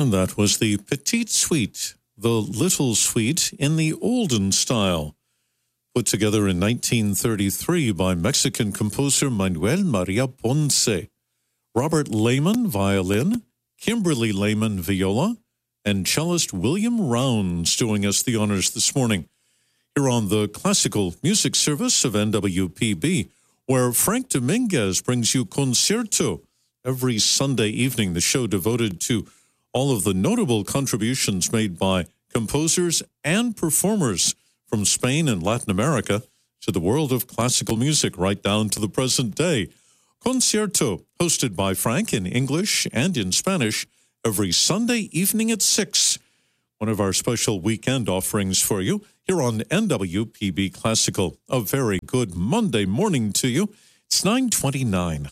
And that was the Petite Suite, the Little Suite in the olden style, put together in 1933 by Mexican composer Manuel Maria Ponce. Robert Lehman, violin, Kimberly Lehman, viola, and cellist William Rounds doing us the honors this morning here on the classical music service of NWPB, where Frank Dominguez brings you Concerto every Sunday evening, the show devoted to all of the notable contributions made by composers and performers from Spain and Latin America to the world of classical music right down to the present day. Concerto, hosted by Frank in English and in Spanish, every Sunday evening at 6. One of our special weekend offerings for you here on NWPB Classical. A very good Monday morning to you. It's 9:29.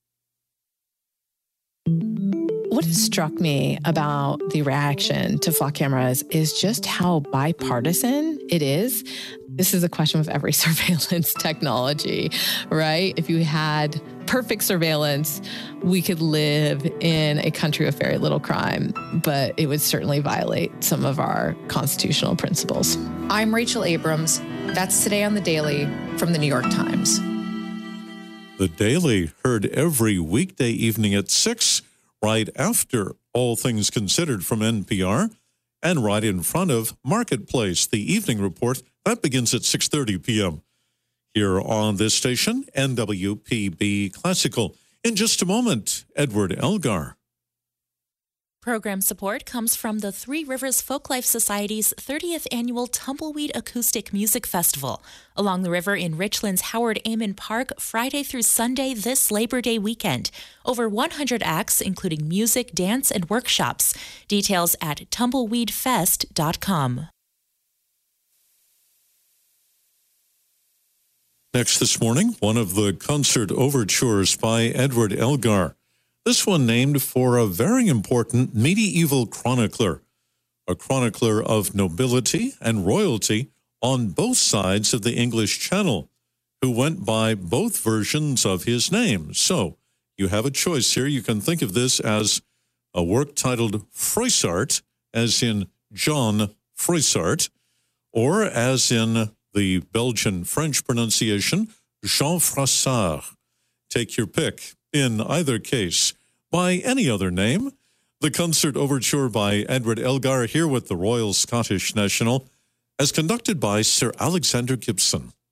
What has struck me about the reaction to flock cameras is just how bipartisan it is. This is a question of every surveillance technology, right? If you had perfect surveillance, we could live in a country with very little crime, but it would certainly violate some of our constitutional principles. I'm Rachel Abrams. That's Today on the Daily from the New York Times. The Daily, heard every weekday evening at 6, right after All Things Considered from NPR, and right in front of Marketplace, the evening report. That begins at 6:30 p.m. here on this station, NWPB Classical. In just a moment, Edward Elgar. Program support comes from the Three Rivers Folklife Society's 30th Annual Tumbleweed Acoustic Music Festival along the river in Richland's Howard Amon Park, Friday through Sunday this Labor Day weekend. Over 100 acts, including music, dance, and workshops. Details at tumbleweedfest.com. Next this morning, one of the concert overtures by Edward Elgar. This one named for a very important medieval chronicler, a chronicler of nobility and royalty on both sides of the English Channel, who went by both versions of his name. So you have a choice here. You can think of this as a work titled Froissart, as in John Froissart, or as in the Belgian-French pronunciation, Jean Froissart. Take your pick. In either case, by any other name, the concert overture by Edward Elgar here with the Royal Scottish National, as conducted by Sir Alexander Gibson.